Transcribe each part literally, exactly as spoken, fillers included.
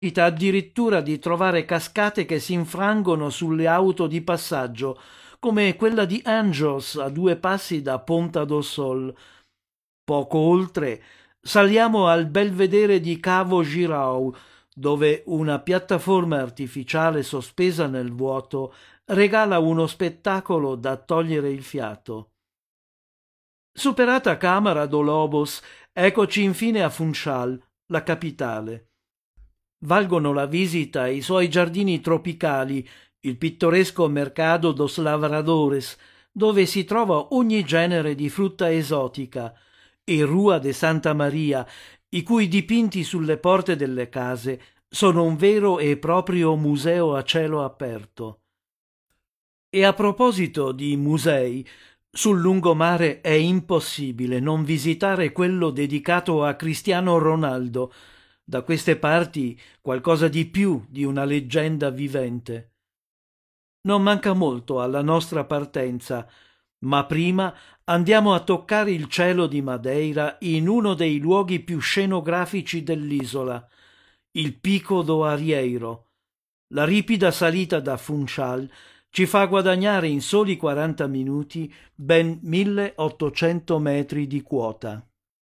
Capita addirittura di trovare cascate che si infrangono sulle auto di passaggio, come quella di Angels a due passi da Ponta do Sol. Poco oltre saliamo al belvedere di Cavo Girau, dove una piattaforma artificiale sospesa nel vuoto regala uno spettacolo da togliere il fiato. Superata Camara do Lobos, eccoci infine a Funchal, la capitale. Valgono la visita i suoi giardini tropicali, il pittoresco Mercado dos Lavradores, dove si trova ogni genere di frutta esotica, e Rua de Santa Maria, i cui dipinti sulle porte delle case sono un vero e proprio museo a cielo aperto. E a proposito di musei, sul lungomare è impossibile non visitare quello dedicato a Cristiano Ronaldo, da queste parti qualcosa di più di una leggenda vivente. Non manca molto alla nostra partenza, ma prima andiamo a toccare il cielo di Madeira in uno dei luoghi più scenografici dell'isola, il Pico do Arieiro. La ripida salita da Funchal ci fa guadagnare in soli quaranta minuti ben milleottocento metri di quota.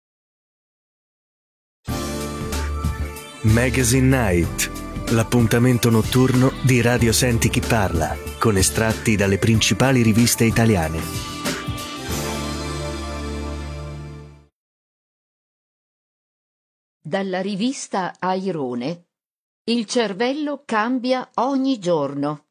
Magazine Night, l'appuntamento notturno di Radio Senti Chi Parla, con estratti dalle principali riviste italiane. Dalla rivista Airone, il cervello cambia ogni giorno.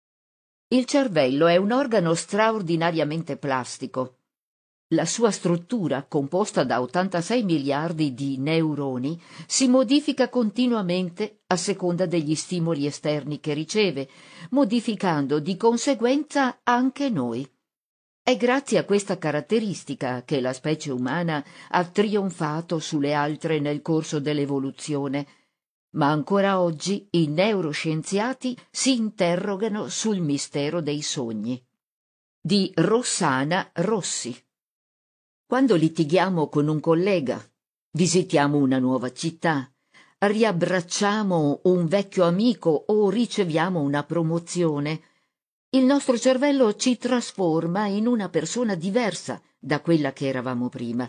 Il cervello è un organo straordinariamente plastico. La sua struttura, composta da ottantasei miliardi di neuroni, si modifica continuamente a seconda degli stimoli esterni che riceve, modificando di conseguenza anche noi. È grazie a questa caratteristica che la specie umana ha trionfato sulle altre nel corso dell'evoluzione, ma ancora oggi i neuroscienziati si interrogano sul mistero dei sogni. Di Rossana Rossi. Quando litighiamo con un collega, visitiamo una nuova città, riabbracciamo un vecchio amico o riceviamo una promozione, il nostro cervello ci trasforma in una persona diversa da quella che eravamo prima.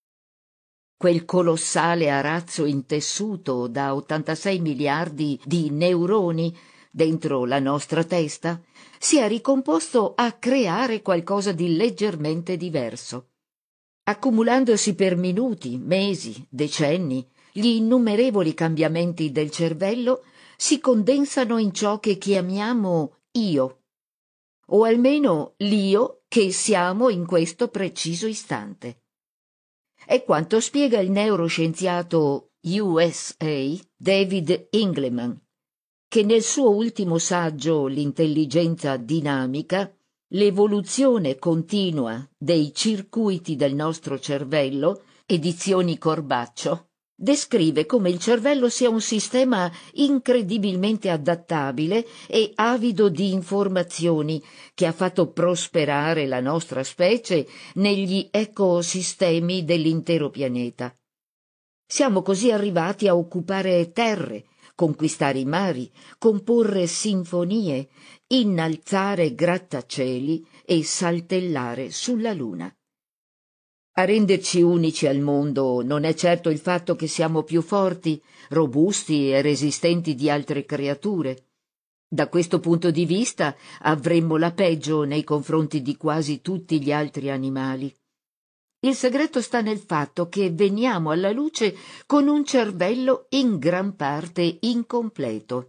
Quel colossale arazzo intessuto da ottantasei miliardi di neuroni dentro la nostra testa si è ricomposto a creare qualcosa di leggermente diverso. Accumulandosi per minuti, mesi, decenni, gli innumerevoli cambiamenti del cervello si condensano in ciò che chiamiamo io, o almeno l'io che siamo in questo preciso istante. È quanto spiega il neuroscienziato U S A David Ingleman, che nel suo ultimo saggio L'intelligenza dinamica, l'evoluzione continua dei circuiti del nostro cervello, edizioni Corbaccio, descrive come il cervello sia un sistema incredibilmente adattabile e avido di informazioni che ha fatto prosperare la nostra specie negli ecosistemi dell'intero pianeta. Siamo così arrivati a occupare terre, conquistare i mari, comporre sinfonie, innalzare grattacieli e saltellare sulla luna. A renderci unici al mondo non è certo il fatto che siamo più forti, robusti e resistenti di altre creature. Da questo punto di vista avremmo la peggio nei confronti di quasi tutti gli altri animali. Il segreto sta nel fatto che veniamo alla luce con un cervello in gran parte incompleto.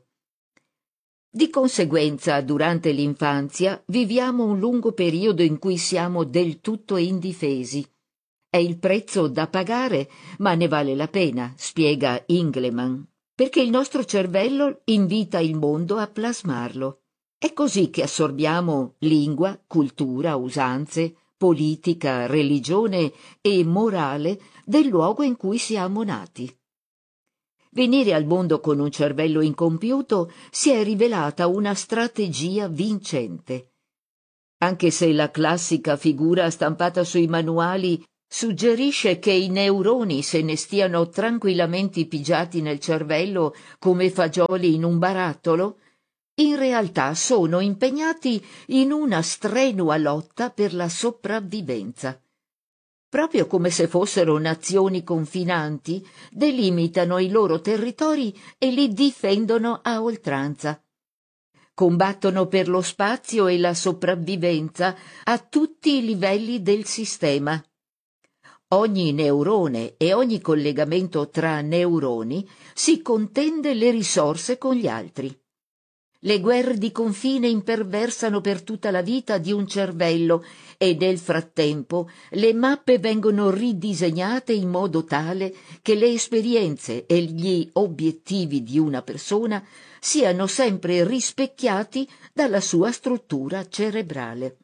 Di conseguenza, durante l'infanzia viviamo un lungo periodo in cui siamo del tutto indifesi. È il prezzo da pagare, ma ne vale la pena, spiega Ingleman, perché il nostro cervello invita il mondo a plasmarlo. È così che assorbiamo lingua, cultura, usanze, politica, religione e morale del luogo in cui siamo nati. Venire al mondo con un cervello incompiuto si è rivelata una strategia vincente. Anche se la classica figura stampata sui manuali Suggerisce che i neuroni se ne stiano tranquillamente pigiati nel cervello come fagioli in un barattolo, in realtà sono impegnati in una strenua lotta per la sopravvivenza. Proprio come se fossero nazioni confinanti, delimitano i loro territori e li difendono a oltranza. Combattono per lo spazio e la sopravvivenza a tutti i livelli del sistema. Ogni neurone e ogni collegamento tra neuroni si contende le risorse con gli altri. Le guerre di confine imperversano per tutta la vita di un cervello e nel frattempo le mappe vengono ridisegnate in modo tale che le esperienze e gli obiettivi di una persona siano sempre rispecchiati dalla sua struttura cerebrale.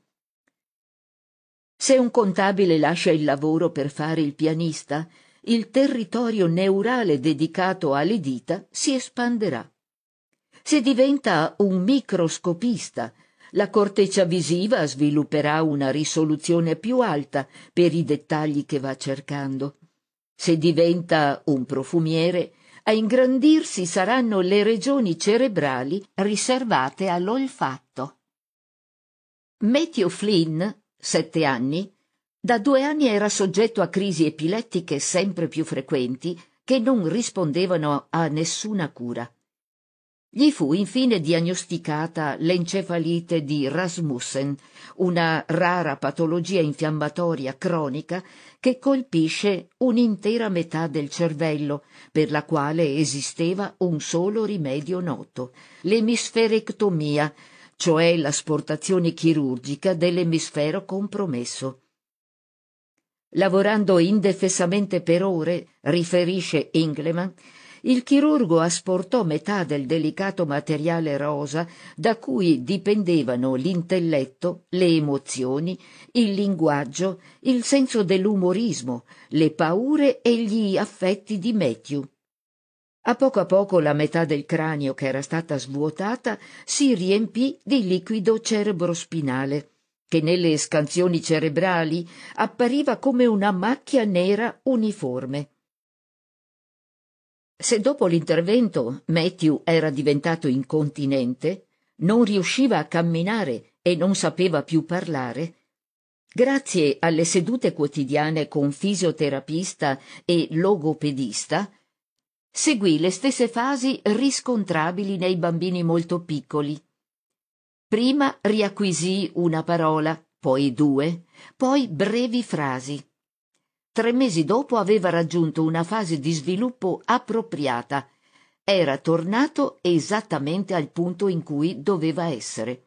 Se un contabile lascia il lavoro per fare il pianista, il territorio neurale dedicato alle dita si espanderà. Se diventa un microscopista, la corteccia visiva svilupperà una risoluzione più alta per i dettagli che va cercando. Se diventa un profumiere, a ingrandirsi saranno le regioni cerebrali riservate all'olfatto. Matthew Flynn, sette anni, da due anni era soggetto a crisi epilettiche sempre più frequenti che non rispondevano a nessuna cura. Gli fu infine diagnosticata l'encefalite di Rasmussen, una rara patologia infiammatoria cronica che colpisce un'intera metà del cervello, per la quale esisteva un solo rimedio noto, l'emisferectomia, cioè l'asportazione chirurgica dell'emisfero compromesso. Lavorando indefessamente per ore, riferisce Ingleman, il chirurgo asportò metà del delicato materiale rosa da cui dipendevano l'intelletto, le emozioni, il linguaggio, il senso dell'umorismo, le paure e gli affetti di Matthew. A poco a poco la metà del cranio che era stata svuotata si riempì di liquido cerebrospinale, che nelle scansioni cerebrali appariva come una macchia nera uniforme. Se dopo l'intervento Matthew era diventato incontinente, non riusciva a camminare e non sapeva più parlare, grazie alle sedute quotidiane con fisioterapista e logopedista, seguì le stesse fasi riscontrabili nei bambini molto piccoli. Prima riacquisì una parola, poi due, poi brevi frasi. Tre mesi dopo aveva raggiunto una fase di sviluppo appropriata. Era tornato esattamente al punto in cui doveva essere.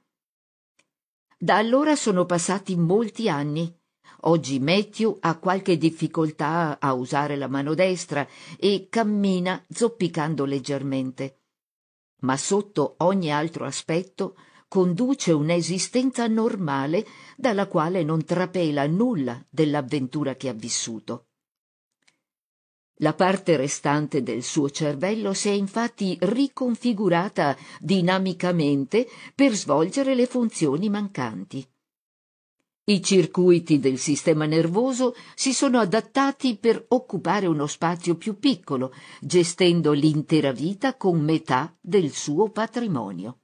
Da allora sono passati molti anni. Oggi Matthew ha qualche difficoltà a usare la mano destra e cammina zoppicando leggermente. Ma sotto ogni altro aspetto conduce un'esistenza normale dalla quale non trapela nulla dell'avventura che ha vissuto. La parte restante del suo cervello si è infatti riconfigurata dinamicamente per svolgere le funzioni mancanti. I circuiti del sistema nervoso si sono adattati per occupare uno spazio più piccolo, gestendo l'intera vita con metà del suo patrimonio.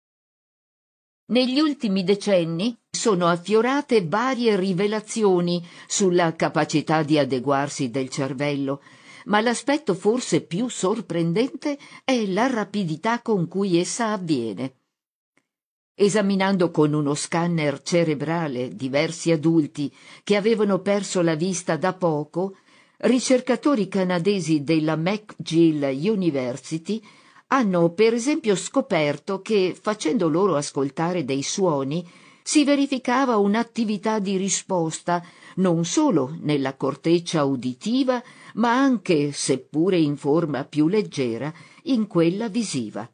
Negli ultimi decenni sono affiorate varie rivelazioni sulla capacità di adeguarsi del cervello, ma l'aspetto forse più sorprendente è la rapidità con cui essa avviene. Esaminando con uno scanner cerebrale diversi adulti che avevano perso la vista da poco, ricercatori canadesi della McGill University hanno per esempio scoperto che, facendo loro ascoltare dei suoni, si verificava un'attività di risposta non solo nella corteccia uditiva, ma anche, seppure in forma più leggera, in quella visiva.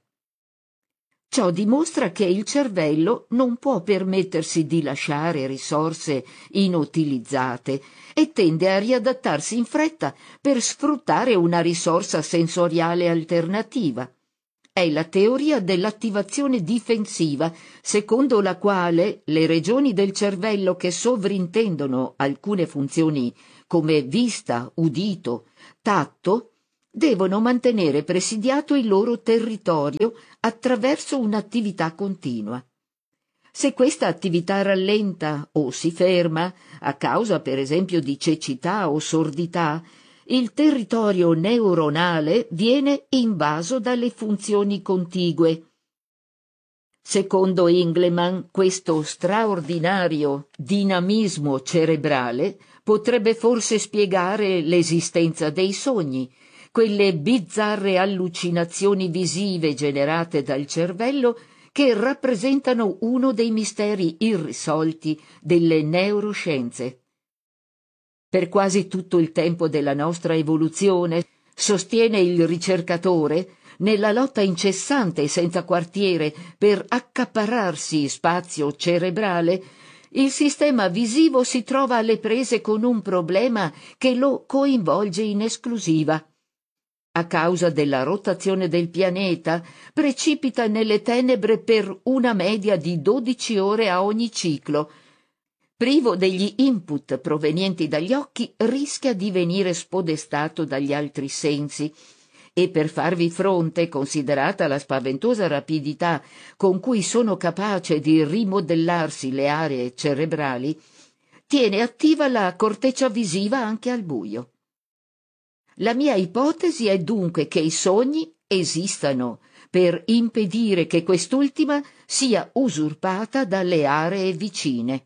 Ciò dimostra che il cervello non può permettersi di lasciare risorse inutilizzate e tende a riadattarsi in fretta per sfruttare una risorsa sensoriale alternativa. È la teoria dell'attivazione difensiva, secondo la quale le regioni del cervello che sovrintendono alcune funzioni come vista, udito, tatto, devono mantenere presidiato il loro territorio attraverso un'attività continua. Se questa attività rallenta o si ferma, a causa per esempio di cecità o sordità, il territorio neuronale viene invaso dalle funzioni contigue. Secondo Engleman, questo straordinario dinamismo cerebrale potrebbe forse spiegare l'esistenza dei sogni, quelle bizzarre allucinazioni visive generate dal cervello che rappresentano uno dei misteri irrisolti delle neuroscienze. Per quasi tutto il tempo della nostra evoluzione, sostiene il ricercatore, nella lotta incessante e senza quartiere per accaparrarsi spazio cerebrale, il sistema visivo si trova alle prese con un problema che lo coinvolge in esclusiva. A causa della rotazione del pianeta, precipita nelle tenebre per una media di dodici ore a ogni ciclo. Privo degli input provenienti dagli occhi, rischia di venire spodestato dagli altri sensi. E per farvi fronte, considerata la spaventosa rapidità con cui sono capace di rimodellarsi le aree cerebrali, tiene attiva la corteccia visiva anche al buio. La mia ipotesi è dunque che i sogni esistano per impedire che quest'ultima sia usurpata dalle aree vicine.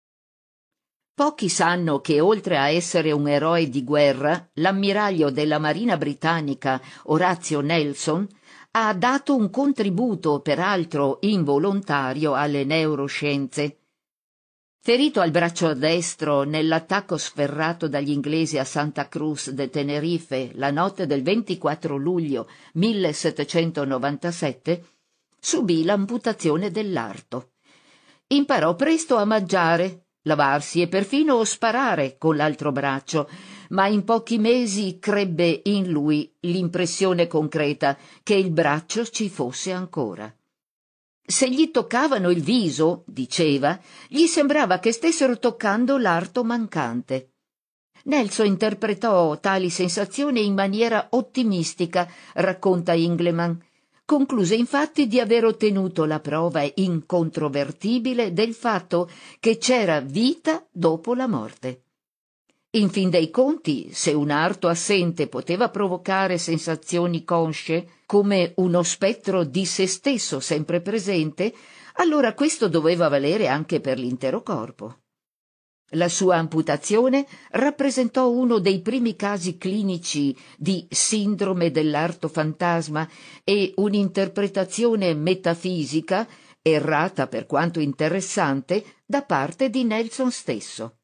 Pochi sanno che oltre a essere un eroe di guerra, l'ammiraglio della Marina britannica Horatio Nelson ha dato un contributo, peraltro involontario, alle neuroscienze. Ferito al braccio destro nell'attacco sferrato dagli inglesi a Santa Cruz de Tenerife la notte del ventiquattro luglio millesettecentonovantasette, subì l'amputazione dell'arto. Imparò presto a mangiare, lavarsi e perfino sparare con l'altro braccio, ma in pochi mesi crebbe in lui l'impressione concreta che il braccio ci fosse ancora. Se gli toccavano il viso, diceva, gli sembrava che stessero toccando l'arto mancante. Nelson interpretò tali sensazioni in maniera ottimistica, racconta Engleman. Concluse infatti di aver ottenuto la prova incontrovertibile del fatto che c'era vita dopo la morte. In fin dei conti, se un arto assente poteva provocare sensazioni consce, come uno spettro di se stesso sempre presente, allora questo doveva valere anche per l'intero corpo. La sua amputazione rappresentò uno dei primi casi clinici di sindrome dell'arto fantasma e un'interpretazione metafisica, errata per quanto interessante, da parte di Nelson stesso.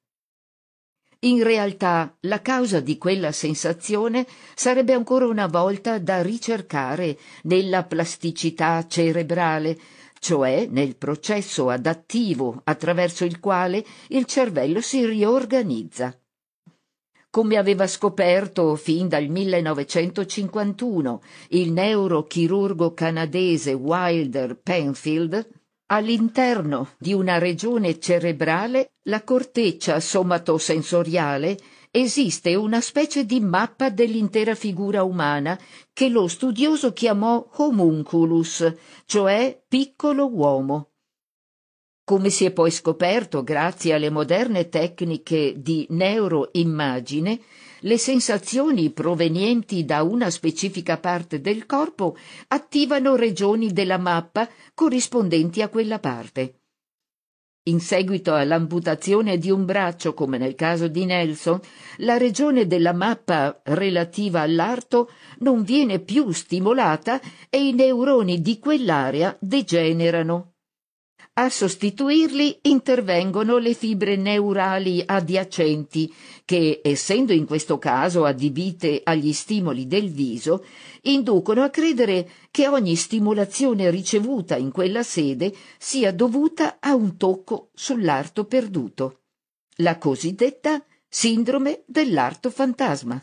In realtà, la causa di quella sensazione sarebbe ancora una volta da ricercare nella plasticità cerebrale, cioè nel processo adattivo attraverso il quale il cervello si riorganizza. Come aveva scoperto fin dal millenovecentocinquantuno il neurochirurgo canadese Wilder Penfield, all'interno di una regione cerebrale, la corteccia somatosensoriale, esiste una specie di mappa dell'intera figura umana che lo studioso chiamò homunculus, cioè piccolo uomo. Come si è poi scoperto grazie alle moderne tecniche di neuroimmagine, le sensazioni provenienti da una specifica parte del corpo attivano regioni della mappa corrispondenti a quella parte. In seguito all'amputazione di un braccio, come nel caso di Nelson, la regione della mappa relativa all'arto non viene più stimolata e i neuroni di quell'area degenerano. A sostituirli intervengono le fibre neurali adiacenti che, essendo in questo caso adibite agli stimoli del viso, inducono a credere che ogni stimolazione ricevuta in quella sede sia dovuta a un tocco sull'arto perduto. La cosiddetta sindrome dell'arto fantasma.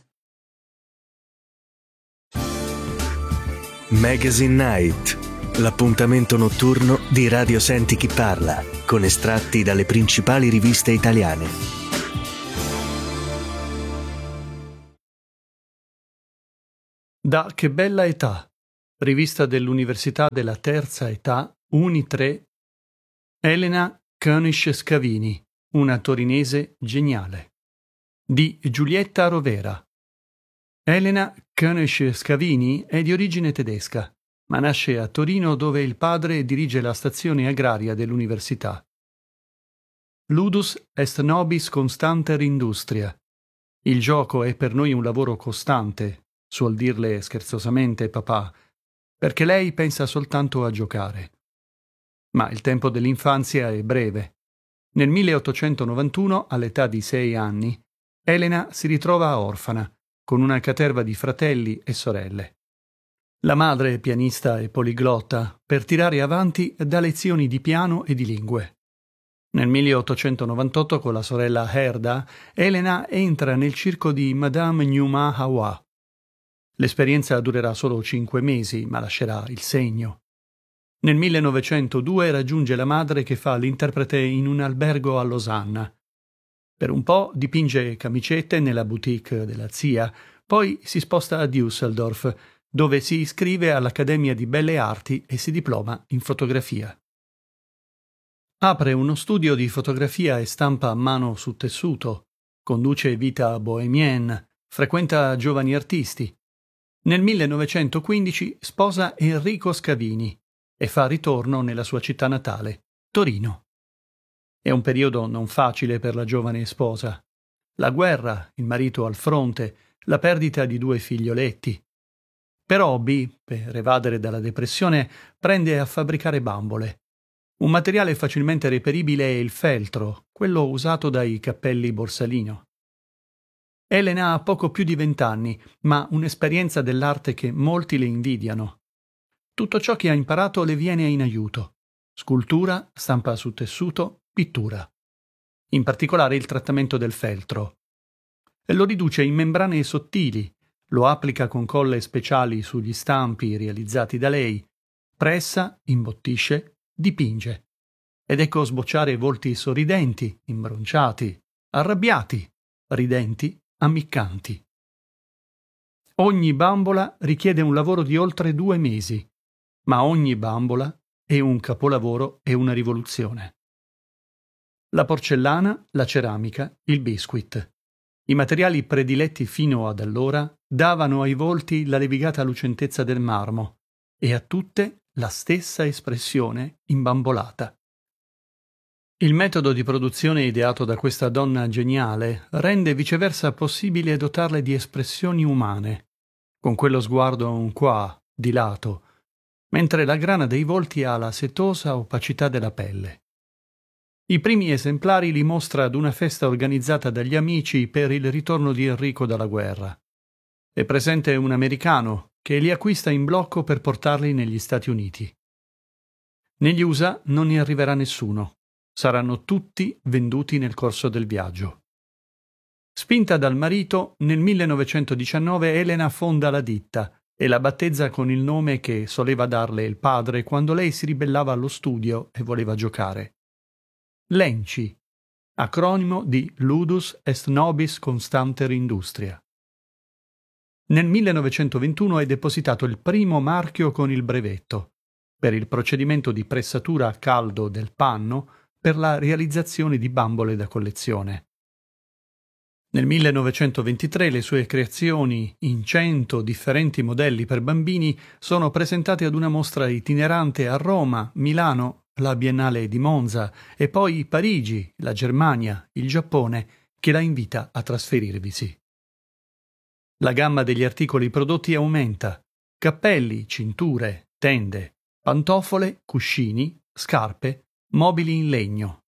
Magazine Night, l'appuntamento notturno di Radio Senti Chi Parla, con estratti dalle principali riviste italiane. Da Che bella età, rivista dell'Università della Terza Età, Uni tre, Elena König-Scavini, una torinese geniale. Di Giulietta Rovera. Elena König-Scavini è di origine tedesca, ma nasce a Torino dove il padre dirige la stazione agraria dell'università. Ludus est nobis constanter industria. Il gioco è per noi un lavoro costante, suol dirle scherzosamente papà, perché lei pensa soltanto a giocare. Ma il tempo dell'infanzia è breve. Nel milleottocentonovantuno, all'età di sei anni, Elena si ritrova orfana, con una caterva di fratelli e sorelle. La madre, pianista e poliglotta, per tirare avanti dà lezioni di piano e di lingue. Nel milleottocentonovantotto, con la sorella Herda, Elena entra nel circo di Madame Newman Hawa. L'esperienza durerà solo cinque mesi, ma lascerà il segno. Nel millenovecentodue raggiunge la madre che fa l'interprete in un albergo a Losanna. Per un po' dipinge camicette nella boutique della zia, poi si sposta a Düsseldorf, dove si iscrive all'Accademia di Belle Arti e si diploma in fotografia. Apre uno studio di fotografia e stampa a mano su tessuto, conduce vita bohemienne, frequenta giovani artisti. Nel millenovecentoquindici sposa Enrico Scavini e fa ritorno nella sua città natale, Torino. È un periodo non facile per la giovane sposa. La guerra, il marito al fronte, la perdita di due figlioletti. Per hobby, per evadere dalla depressione, prende a fabbricare bambole. Un materiale facilmente reperibile è il feltro, quello usato dai cappelli Borsalino. Elena ha poco più di vent'anni, ma un'esperienza dell'arte che molti le invidiano. Tutto ciò che ha imparato le viene in aiuto. Scultura, stampa su tessuto, pittura. In particolare il trattamento del feltro. E lo riduce in membrane sottili, lo applica con colle speciali sugli stampi realizzati da lei, pressa, imbottisce, dipinge. Ed ecco sbocciare volti sorridenti, imbronciati, arrabbiati, ridenti, ammiccanti. Ogni bambola richiede un lavoro di oltre due mesi, ma ogni bambola è un capolavoro e una rivoluzione. La porcellana, la ceramica, il biscuit. I materiali prediletti fino ad allora davano ai volti la levigata lucentezza del marmo e a tutte la stessa espressione imbambolata. Il metodo di produzione ideato da questa donna geniale rende viceversa possibile dotarle di espressioni umane, con quello sguardo un qua, di lato, mentre la grana dei volti ha la setosa opacità della pelle. I primi esemplari li mostra ad una festa organizzata dagli amici per il ritorno di Enrico dalla guerra. È presente un americano che li acquista in blocco per portarli negli Stati Uniti. Negli U S A non ne arriverà nessuno. Saranno tutti venduti nel corso del viaggio. Spinta dal marito, nel millenovecentodiciannove Elena fonda la ditta e la battezza con il nome che soleva darle il padre quando lei si ribellava allo studio e voleva giocare. Lenci, acronimo di Ludus est nobis constanter industria. Nel millenovecentoventuno è depositato il primo marchio con il brevetto per il procedimento di pressatura a caldo del panno per la realizzazione di bambole da collezione. Nel millenovecentoventitré le sue creazioni in cento differenti modelli per bambini sono presentate ad una mostra itinerante a Roma, Milano, la Biennale di Monza e poi Parigi, la Germania, il Giappone, che la invita a trasferirvisi. La gamma degli articoli prodotti aumenta: cappelli, cinture, tende, pantofole, cuscini, scarpe, mobili in legno.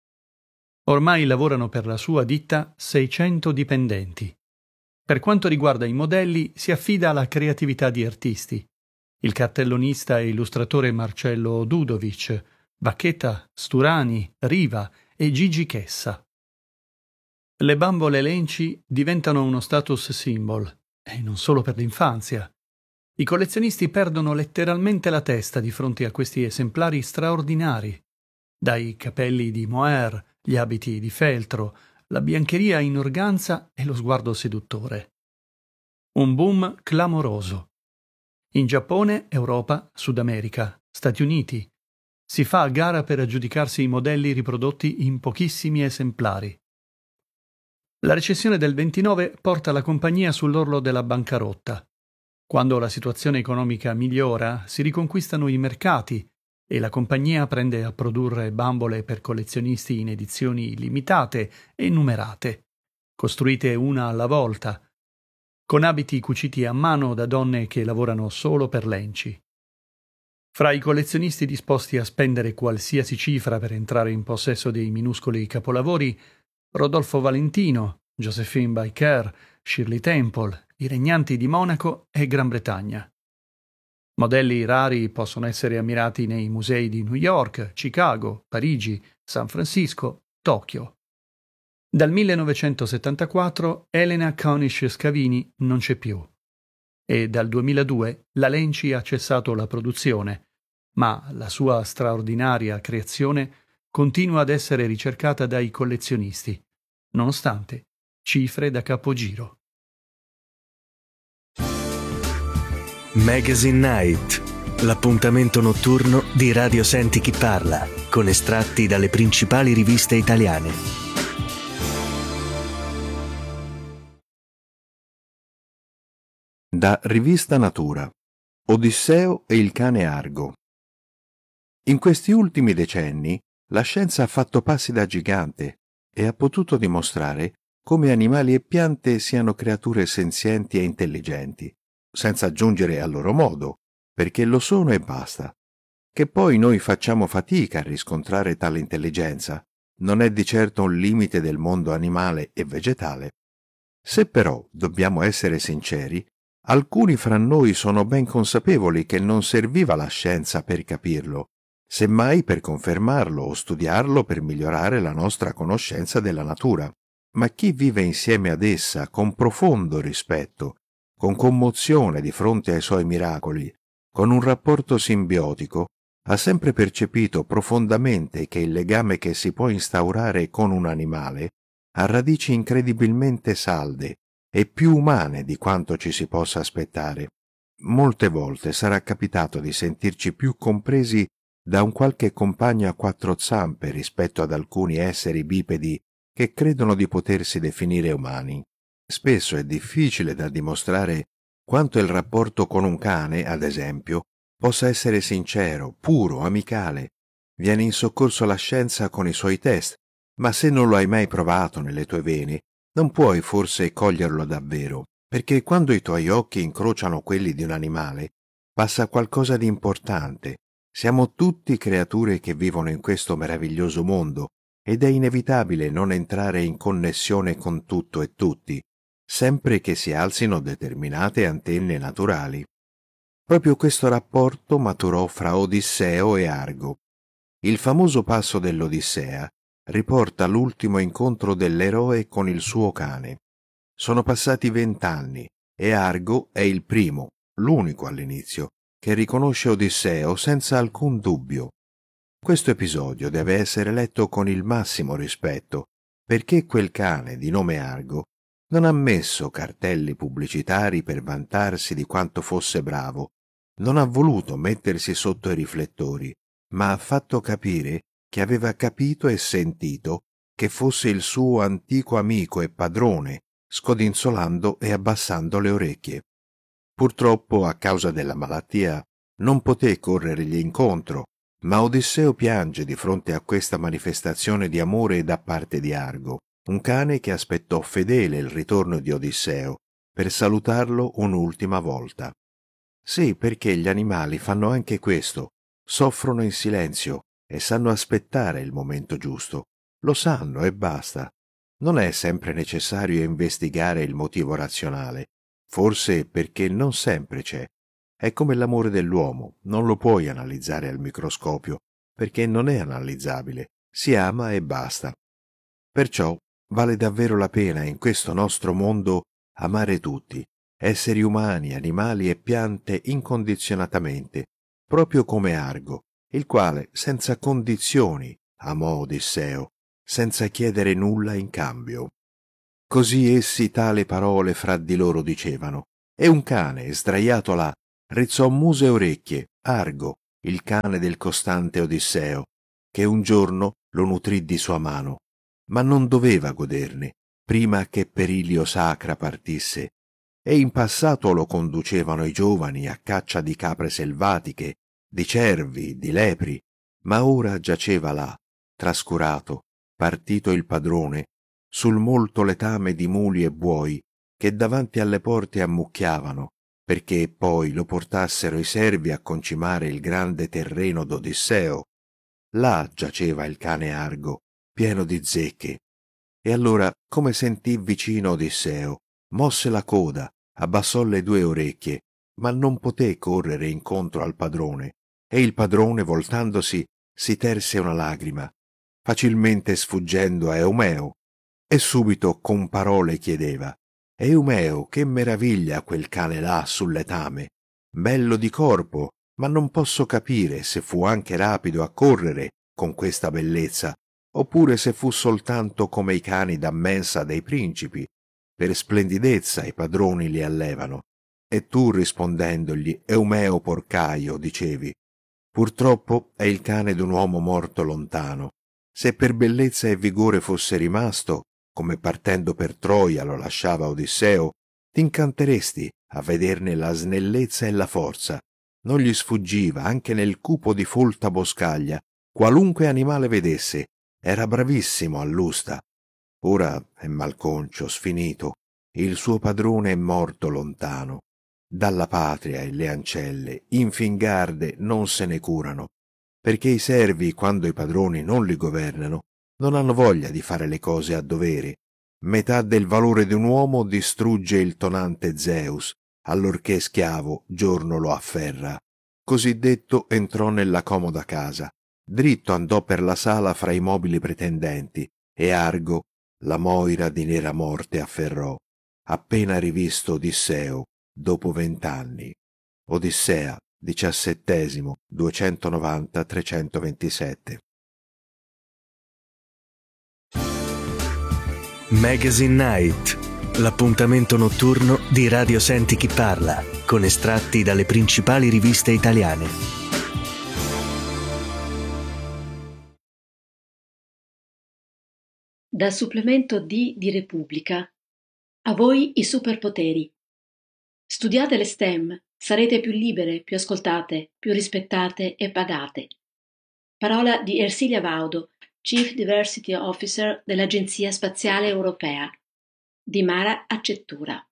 Ormai lavorano per la sua ditta seicento dipendenti. Per quanto riguarda i modelli, si affida alla creatività di artisti. Il cartellonista e illustratore Marcello Dudovic, Bacchetta, Sturani, Riva e Gigi Chessa. Le bambole Lenci diventano uno status symbol, e non solo per l'infanzia. I collezionisti perdono letteralmente la testa di fronte a questi esemplari straordinari. Dai capelli di mohair, gli abiti di feltro, la biancheria in organza e lo sguardo seduttore. Un boom clamoroso. In Giappone, Europa, Sud America, Stati Uniti. Si fa a gara per aggiudicarsi i modelli riprodotti in pochissimi esemplari. La recessione del ventinove porta la compagnia sull'orlo della bancarotta. Quando la situazione economica migliora, si riconquistano i mercati e la compagnia prende a produrre bambole per collezionisti in edizioni limitate e numerate, costruite una alla volta, con abiti cuciti a mano da donne che lavorano solo per Lenci. Fra i collezionisti disposti a spendere qualsiasi cifra per entrare in possesso dei minuscoli capolavori, Rodolfo Valentino, Josephine Baker, Shirley Temple, i regnanti di Monaco e Gran Bretagna. Modelli rari possono essere ammirati nei musei di New York, Chicago, Parigi, San Francisco, Tokyo. Dal millenovecentosettantaquattro Elena König-Scavini non c'è più e dal duemiladue la Lenci ha cessato la produzione, ma la sua straordinaria creazione continua ad essere ricercata dai collezionisti, nonostante cifre da capogiro. Magazine Night, l'appuntamento notturno di Radio Senti Chi Parla, con estratti dalle principali riviste italiane. Da Rivista Natura, Odisseo e il cane Argo. In questi ultimi decenni la scienza ha fatto passi da gigante e ha potuto dimostrare come animali e piante siano creature senzienti e intelligenti, senza aggiungere al loro modo, perché lo sono e basta. Che poi noi facciamo fatica a riscontrare tale intelligenza non è di certo un limite del mondo animale e vegetale. Se però dobbiamo essere sinceri, alcuni fra noi sono ben consapevoli che non serviva la scienza per capirlo, semmai per confermarlo o studiarlo per migliorare la nostra conoscenza della natura. Ma chi vive insieme ad essa con profondo rispetto, con commozione di fronte ai suoi miracoli, con un rapporto simbiotico, ha sempre percepito profondamente che il legame che si può instaurare con un animale ha radici incredibilmente salde e più umane di quanto ci si possa aspettare. Molte volte sarà capitato di sentirci più compresi da un qualche compagno a quattro zampe rispetto ad alcuni esseri bipedi che credono di potersi definire umani. Spesso è difficile da dimostrare quanto il rapporto con un cane, ad esempio, possa essere sincero, puro, amicale. Viene in soccorso alla scienza con i suoi test, ma se non lo hai mai provato nelle tue vene, non puoi forse coglierlo davvero, perché quando i tuoi occhi incrociano quelli di un animale, passa qualcosa di importante. Siamo tutti creature che vivono in questo meraviglioso mondo, ed è inevitabile non entrare in connessione con tutto e tutti, sempre che si alzino determinate antenne naturali. Proprio questo rapporto maturò fra Odisseo e Argo. Il famoso passo dell'Odissea riporta l'ultimo incontro dell'eroe con il suo cane. Sono passati vent'anni e Argo è il primo, l'unico all'inizio, che riconosce Odisseo senza alcun dubbio. Questo episodio deve essere letto con il massimo rispetto, perché quel cane di nome Argo non ha messo cartelli pubblicitari per vantarsi di quanto fosse bravo, non ha voluto mettersi sotto i riflettori, ma ha fatto capire che aveva capito e sentito che fosse il suo antico amico e padrone, scodinzolando e abbassando le orecchie. Purtroppo, a causa della malattia, non poté corrergli incontro, ma Odisseo piange di fronte a questa manifestazione di amore da parte di Argo, un cane che aspettò fedele il ritorno di Odisseo per salutarlo un'ultima volta. Sì, perché gli animali fanno anche questo, soffrono in silenzio e sanno aspettare il momento giusto. Lo sanno e basta. Non è sempre necessario investigare il motivo razionale, forse perché non sempre c'è. È come l'amore dell'uomo, non lo puoi analizzare al microscopio, perché non è analizzabile, si ama e basta. Perciò vale davvero la pena in questo nostro mondo amare tutti, esseri umani, animali e piante incondizionatamente, proprio come Argo, il quale senza condizioni amò Odisseo, senza chiedere nulla in cambio. Così essi tale parole fra di loro dicevano, e un cane, sdraiato là, rizzò muso e orecchie Argo, il cane del costante Odisseo, che un giorno lo nutrì di sua mano, ma non doveva goderne prima che per Ilio Sacra partisse, e in passato lo conducevano i giovani a caccia di capre selvatiche, di cervi, di lepri, ma ora giaceva là, trascurato, partito il padrone, sul molto letame di muli e buoi che davanti alle porte ammucchiavano, perché poi lo portassero i servi a concimare il grande terreno d'Odisseo. Là giaceva il cane Argo, pieno di zecche. E allora, come sentì vicino Odisseo, mosse la coda, abbassò le due orecchie, ma non poté correre incontro al padrone, e il padrone, voltandosi, si terse una lagrima, facilmente sfuggendo a Eumeo, e subito con parole chiedeva: «Eumeo, che meraviglia quel cane là sul letame! Bello di corpo, ma non posso capire se fu anche rapido a correre con questa bellezza, oppure se fu soltanto come i cani da mensa dei principi, per splendidezza i padroni li allevano». E tu, rispondendogli, Eumeo porcaio, dicevi: «Purtroppo è il cane d'un uomo morto lontano. Se per bellezza e vigore fosse rimasto, come partendo per Troia lo lasciava Odisseo, t'incanteresti a vederne la snellezza e la forza. Non gli sfuggiva anche nel cupo di folta boscaglia, qualunque animale vedesse, era bravissimo all'usta. Ora è malconcio, sfinito, il suo padrone è morto lontano. Dalla patria e le ancelle, infingarde, non se ne curano, perché i servi, quando i padroni non li governano, non hanno voglia di fare le cose a dovere. Metà del valore di un uomo distrugge il tonante Zeus, allorché schiavo giorno lo afferra». Così detto entrò nella comoda casa, dritto andò per la sala fra i mobili pretendenti, e Argo la moira di nera morte afferrò, appena rivisto Odisseo dopo vent'anni. Odissea, diciassettesimo, duecentonovanta trecentoventisette. Magazine Night, l'appuntamento notturno di Radio Senti Chi Parla, con estratti dalle principali riviste italiane. Dal supplemento D di Repubblica. A voi i superpoteri. Studiate le STEM, sarete più libere, più ascoltate, più rispettate e pagate. Parola di Ersilia Vaudo, Chief Diversity Officer dell'Agenzia Spaziale Europea. Di Mara Accettura.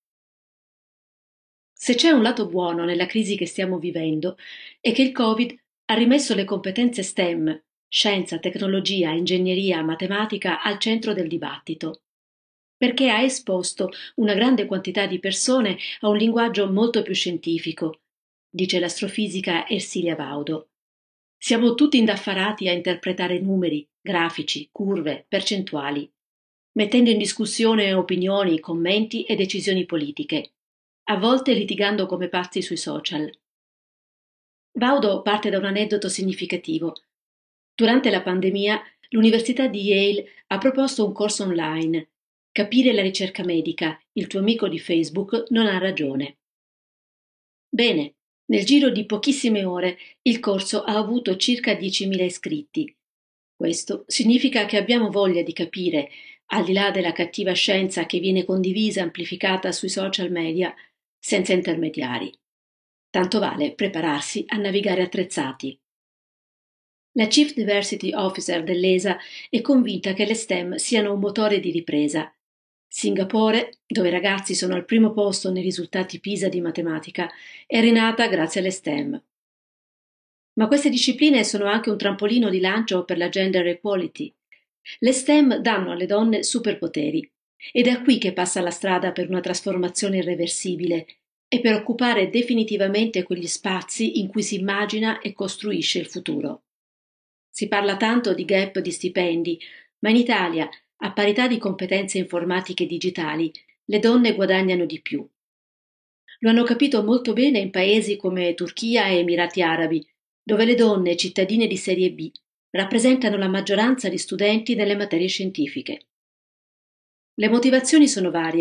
Se c'è un lato buono nella crisi che stiamo vivendo, è che il Covid ha rimesso le competenze STEM, scienza, tecnologia, ingegneria, matematica, al centro del dibattito, perché ha esposto una grande quantità di persone a un linguaggio molto più scientifico, dice l'astrofisica Ersilia Vaudo. Siamo tutti indaffarati a interpretare numeri, grafici, curve, percentuali, mettendo in discussione opinioni, commenti e decisioni politiche, a volte litigando come pazzi sui social. Vaudo parte da un aneddoto significativo. Durante la pandemia, l'Università di Yale ha proposto un corso online: Capire la ricerca medica, il tuo amico di Facebook non ha ragione. Bene, nel giro di pochissime ore il corso ha avuto circa diecimila iscritti. Questo significa che abbiamo voglia di capire, al di là della cattiva scienza che viene condivisa e amplificata sui social media, senza intermediari. Tanto vale prepararsi a navigare attrezzati. La Chief Diversity Officer dell'E S A è convinta che le STEM siano un motore di ripresa. Singapore, dove i ragazzi sono al primo posto nei risultati PISA di matematica, è rinata grazie alle STEM. Ma queste discipline sono anche un trampolino di lancio per la gender equality. Le STEM danno alle donne superpoteri ed è qui che passa la strada per una trasformazione irreversibile e per occupare definitivamente quegli spazi in cui si immagina e costruisce il futuro. Si parla tanto di gap di stipendi, ma in Italia, a parità di competenze informatiche e digitali, le donne guadagnano di più. Lo hanno capito molto bene in paesi come Turchia e Emirati Arabi, dove le donne cittadine di serie B rappresentano la maggioranza di studenti nelle materie scientifiche. Le motivazioni sono varie,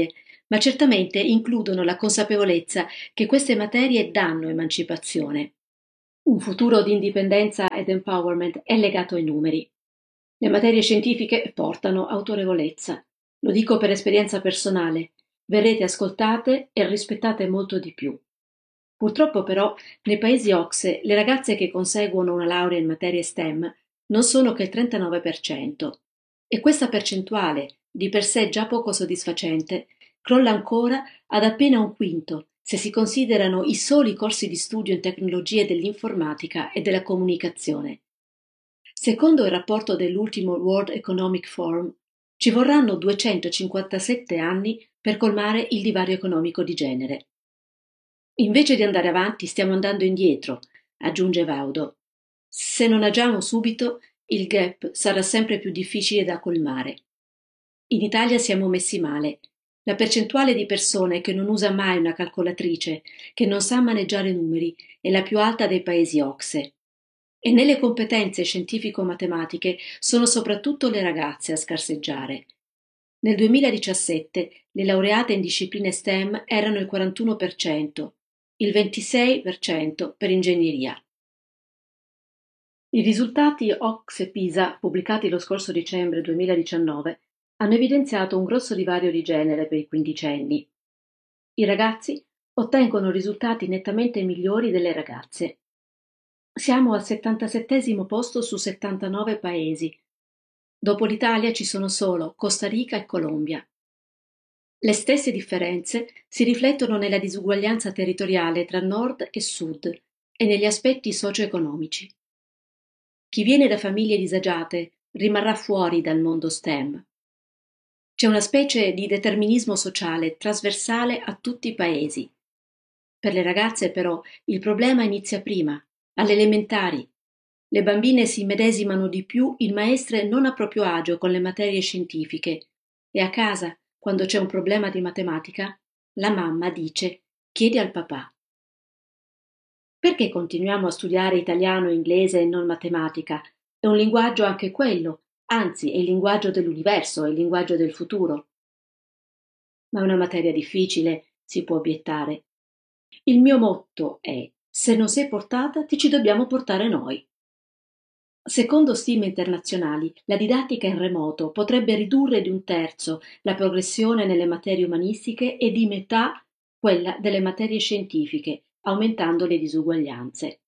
ma certamente includono la consapevolezza che queste materie danno emancipazione. Un futuro di indipendenza ed empowerment è legato ai numeri. Le materie scientifiche portano autorevolezza. Lo dico per esperienza personale. Verrete ascoltate e rispettate molto di più. Purtroppo però nei paesi O C S E le ragazze che conseguono una laurea in materie STEM non sono che il trentanove per cento e questa percentuale, di per sé già poco soddisfacente, crolla ancora ad appena un quinto se si considerano i soli corsi di studio in tecnologie dell'informatica e della comunicazione. Secondo il rapporto dell'ultimo World Economic Forum, ci vorranno duecentocinquantasette anni per colmare il divario economico di genere. Invece di andare avanti stiamo andando indietro, aggiunge Vaudo. Se non agiamo subito, il gap sarà sempre più difficile da colmare. In Italia siamo messi male. La percentuale di persone che non usa mai una calcolatrice, che non sa maneggiare numeri, è la più alta dei paesi O C S E. E nelle competenze scientifico-matematiche sono soprattutto le ragazze a scarseggiare. Nel duemiladiciassette le laureate in discipline STEM erano il quarantuno per cento, il ventisei per cento per ingegneria. I risultati O C S E PISA, pubblicati lo scorso dicembre duemiladiciannove, hanno evidenziato un grosso divario di genere per i quindicenni. I ragazzi ottengono risultati nettamente migliori delle ragazze. Siamo al settantasettesimo posto su settantanove paesi. Dopo l'Italia ci sono solo Costa Rica e Colombia. Le stesse differenze si riflettono nella disuguaglianza territoriale tra nord e sud e negli aspetti socio-economici. Chi viene da famiglie disagiate rimarrà fuori dal mondo STEM. C'è una specie di determinismo sociale trasversale a tutti i paesi. Per le ragazze, però, il problema inizia prima, alle elementari. Le bambine si immedesimano di più in maestre non a proprio agio con le materie scientifiche e a casa, quando c'è un problema di matematica, la mamma dice «chiedi al papà». Perché continuiamo a studiare italiano, inglese e non matematica? È un linguaggio anche quello, anzi è il linguaggio dell'universo, è il linguaggio del futuro. Ma è una materia difficile, si può obiettare. Il mio motto è «se non sei portata, ti ci dobbiamo portare noi». Secondo stime internazionali, la didattica in remoto potrebbe ridurre di un terzo la progressione nelle materie umanistiche e di metà quella delle materie scientifiche, aumentando le disuguaglianze.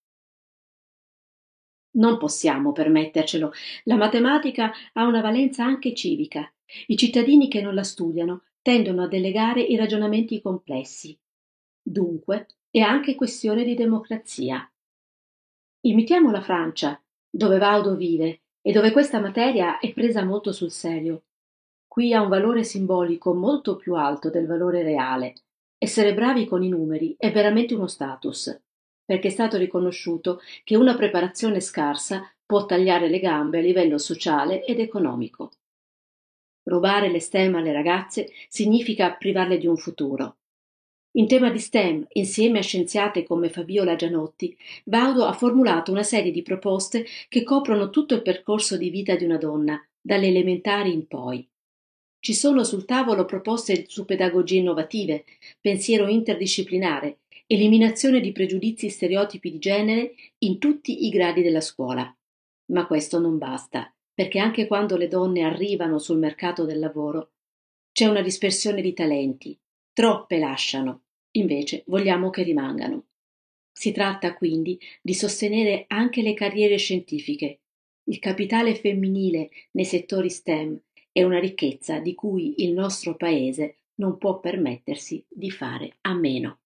Non possiamo permettercelo. La matematica ha una valenza anche civica. I cittadini che non la studiano tendono a delegare i ragionamenti complessi. Dunque, è anche questione di democrazia. Imitiamo la Francia, dove Vaudo vive e dove questa materia è presa molto sul serio. Qui ha un valore simbolico molto più alto del valore reale. Essere bravi con i numeri è veramente uno status, perché è stato riconosciuto che una preparazione scarsa può tagliare le gambe a livello sociale ed economico. Rubare le STEM alle ragazze significa privarle di un futuro. In tema di STEM, insieme a scienziate come Fabiola Gianotti, Vaudo ha formulato una serie di proposte che coprono tutto il percorso di vita di una donna, dalle elementari in poi. Ci sono sul tavolo proposte su pedagogie innovative, pensiero interdisciplinare, eliminazione di pregiudizi e stereotipi di genere in tutti i gradi della scuola. Ma questo non basta, perché anche quando le donne arrivano sul mercato del lavoro c'è una dispersione di talenti. Troppe lasciano, invece vogliamo che rimangano. Si tratta quindi di sostenere anche le carriere scientifiche. Il capitale femminile nei settori STEM è una ricchezza di cui il nostro Paese non può permettersi di fare a meno.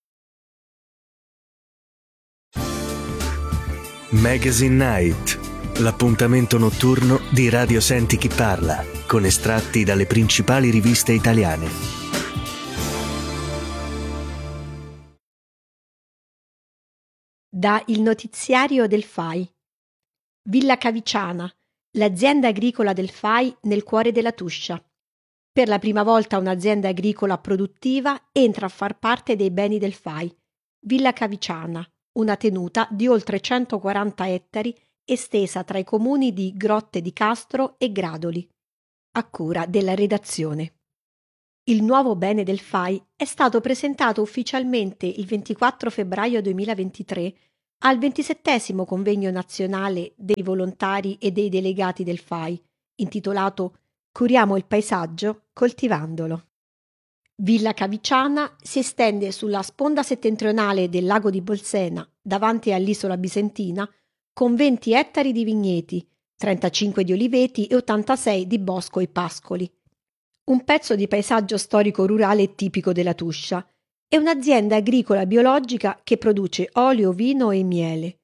Magazine Night, l'appuntamento notturno di Radio Senti Chi Parla, con estratti dalle principali riviste italiane. Da Il Notiziario del F A I. Villa Caviciana, l'azienda agricola del F A I nel cuore della Tuscia. Per la prima volta un'azienda agricola produttiva entra a far parte dei beni del F A I. Villa Caviciana, una tenuta di oltre centoquaranta ettari estesa tra i comuni di Grotte di Castro e Gradoli, a cura della redazione. Il nuovo bene del F A I è stato presentato ufficialmente il ventiquattro febbraio duemilaventitré al ventisettesimo Convegno Nazionale dei Volontari e dei Delegati del F A I, intitolato Curiamo il paesaggio coltivandolo. Villa Caviciana si estende sulla sponda settentrionale del lago di Bolsena, davanti all'isola bisentina, con venti ettari di vigneti, trentacinque di oliveti e ottantasei di bosco e pascoli. Un pezzo di paesaggio storico-rurale tipico della Tuscia e un'azienda agricola biologica che produce olio, vino e miele.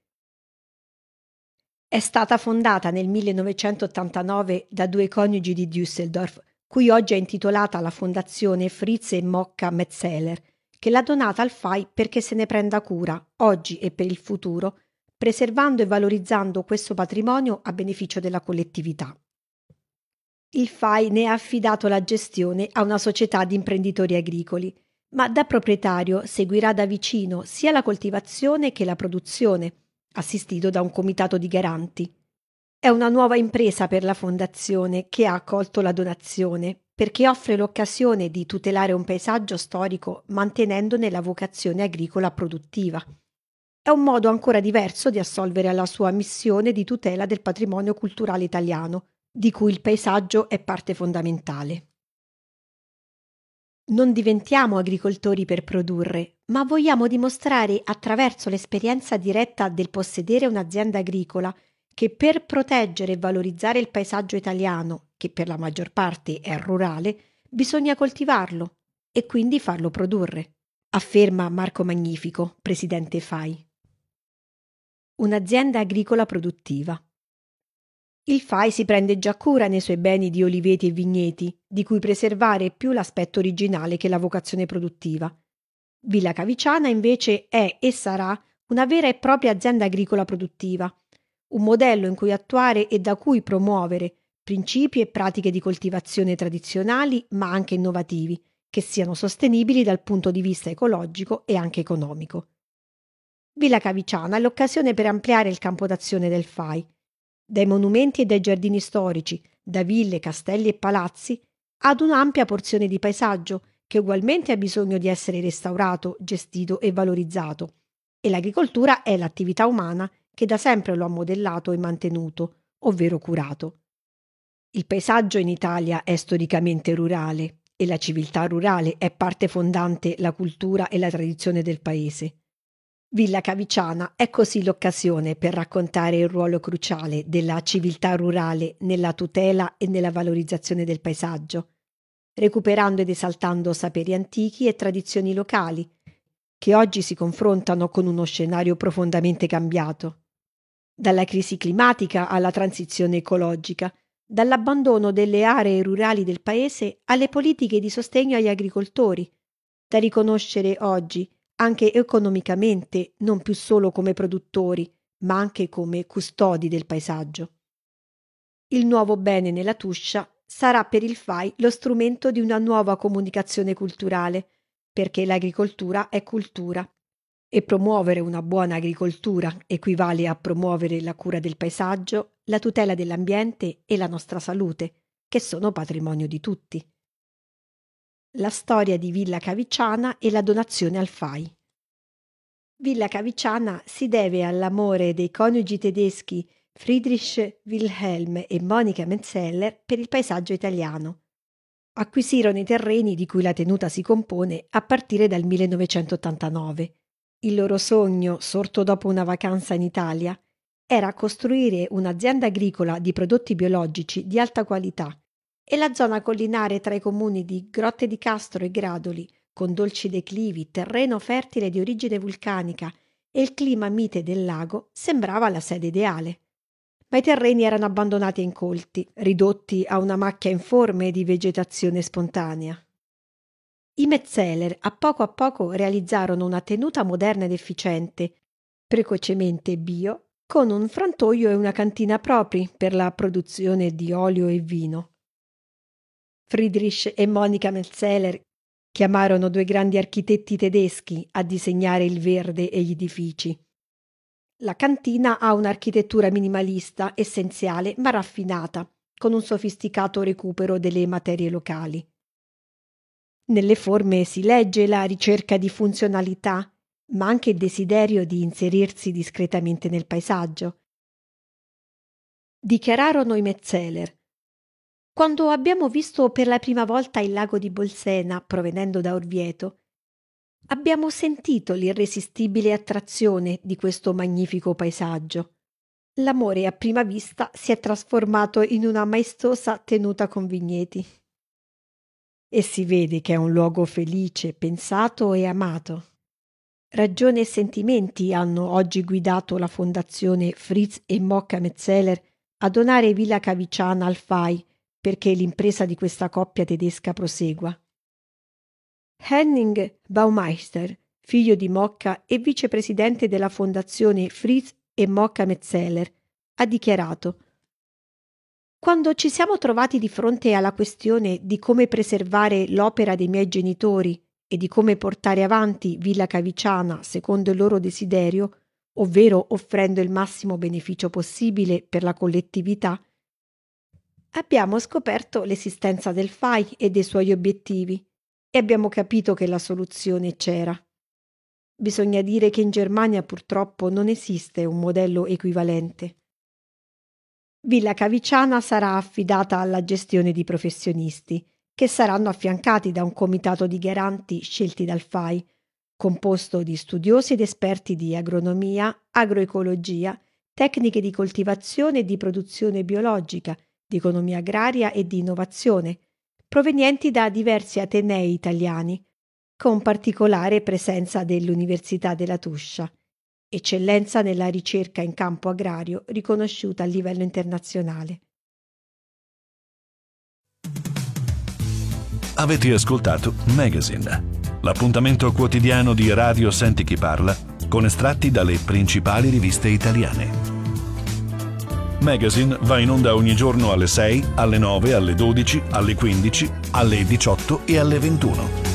È stata fondata nel millenovecentottantanove da due coniugi di Düsseldorf, cui oggi è intitolata la Fondazione Fritz e Mocca Metzeler, che l'ha donata al F A I perché se ne prenda cura, oggi e per il futuro, preservando e valorizzando questo patrimonio a beneficio della collettività. Il F A I ne ha affidato la gestione a una società di imprenditori agricoli, ma da proprietario seguirà da vicino sia la coltivazione che la produzione, assistito da un comitato di garanti. È una nuova impresa per la fondazione che ha accolto la donazione perché offre l'occasione di tutelare un paesaggio storico mantenendone la vocazione agricola produttiva. È un modo ancora diverso di assolvere alla sua missione di tutela del patrimonio culturale italiano, di cui il paesaggio è parte fondamentale. Non diventiamo agricoltori per produrre, ma vogliamo dimostrare attraverso l'esperienza diretta del possedere un'azienda agricola che per proteggere e valorizzare il paesaggio italiano, che per la maggior parte è rurale, bisogna coltivarlo e quindi farlo produrre, afferma Marco Magnifico, presidente F A I. Un'azienda agricola produttiva. Il F A I si prende già cura nei suoi beni di oliveti e vigneti, di cui preservare più l'aspetto originale che la vocazione produttiva. Villa Caviciana invece è e sarà una vera e propria azienda agricola produttiva, un modello in cui attuare e da cui promuovere principi e pratiche di coltivazione tradizionali ma anche innovativi, che siano sostenibili dal punto di vista ecologico e anche economico. Villa Caviciana è l'occasione per ampliare il campo d'azione del F A I, dai monumenti e dai giardini storici, da ville, castelli e palazzi, ad un'ampia porzione di paesaggio che ugualmente ha bisogno di essere restaurato, gestito e valorizzato. E l'agricoltura è l'attività umana che da sempre lo ha modellato e mantenuto, ovvero curato. Il paesaggio in Italia è storicamente rurale e la civiltà rurale è parte fondante la cultura e la tradizione del paese. Villa Caviciana è così l'occasione per raccontare il ruolo cruciale della civiltà rurale nella tutela e nella valorizzazione del paesaggio, recuperando ed esaltando saperi antichi e tradizioni locali, che oggi si confrontano con uno scenario profondamente cambiato. Dalla crisi climatica alla transizione ecologica, dall'abbandono delle aree rurali del paese alle politiche di sostegno agli agricoltori, da riconoscere oggi anche economicamente non più solo come produttori, ma anche come custodi del paesaggio. Il nuovo bene nella Tuscia sarà per il F A I lo strumento di una nuova comunicazione culturale, perché l'agricoltura è cultura e promuovere una buona agricoltura equivale a promuovere la cura del paesaggio, la tutela dell'ambiente e la nostra salute, che sono patrimonio di tutti. La storia di Villa Caviciana e la donazione al F A I. Villa Caviciana si deve all'amore dei coniugi tedeschi Friedrich Wilhelm e Monika Metzeler per il paesaggio italiano. Acquisirono i terreni di cui la tenuta si compone a partire dal millenovecentottantanove. Il loro sogno, sorto dopo una vacanza in Italia, era costruire un'azienda agricola di prodotti biologici di alta qualità e la zona collinare tra i comuni di Grotte di Castro e Gradoli, con dolci declivi, terreno fertile di origine vulcanica e il clima mite del lago, sembrava la sede ideale. Ma i terreni erano abbandonati e incolti, ridotti a una macchia informe di vegetazione spontanea. I Metzeler a poco a poco realizzarono una tenuta moderna ed efficiente, precocemente bio, con un frantoio e una cantina propri per la produzione di olio e vino. Friedrich e Monika Metzeler chiamarono due grandi architetti tedeschi a disegnare il verde e gli edifici. La cantina ha un'architettura minimalista, essenziale ma raffinata, con un sofisticato recupero delle materie locali. Nelle forme si legge la ricerca di funzionalità, ma anche il desiderio di inserirsi discretamente nel paesaggio. Dichiararono i Metzeler. Quando abbiamo visto per la prima volta il lago di Bolsena provenendo da Orvieto, abbiamo sentito l'irresistibile attrazione di questo magnifico paesaggio. L'amore a prima vista si è trasformato in una maestosa tenuta con vigneti. E si vede che è un luogo felice, pensato e amato. Ragione e sentimenti hanno oggi guidato la fondazione Fritz e Mocca Metzeler a donare Villa Caviciana al F A I perché l'impresa di questa coppia tedesca prosegua. Henning Baumeister, figlio di Mocca e vicepresidente della fondazione Fritz e Mocca Metzeler, ha dichiarato: «Quando ci siamo trovati di fronte alla questione di come preservare l'opera dei miei genitori e di come portare avanti Villa Caviciana secondo il loro desiderio, ovvero offrendo il massimo beneficio possibile per la collettività, abbiamo scoperto l'esistenza del F A I e dei suoi obiettivi e abbiamo capito che la soluzione c'era. Bisogna dire che in Germania purtroppo non esiste un modello equivalente. Villa Caviciana sarà affidata alla gestione di professionisti, che saranno affiancati da un comitato di garanti scelti dal F A I, composto di studiosi ed esperti di agronomia, agroecologia, tecniche di coltivazione e di produzione biologica, di economia agraria e di innovazione, provenienti da diversi atenei italiani, con particolare presenza dell'Università della Tuscia, eccellenza nella ricerca in campo agrario riconosciuta a livello internazionale. Avete ascoltato Magazine, l'appuntamento quotidiano di Radio Senti Chi Parla con estratti dalle principali riviste italiane. Magazine va in onda ogni giorno alle sei, alle nove, alle dodici, alle quindici, alle diciotto e alle ventuno.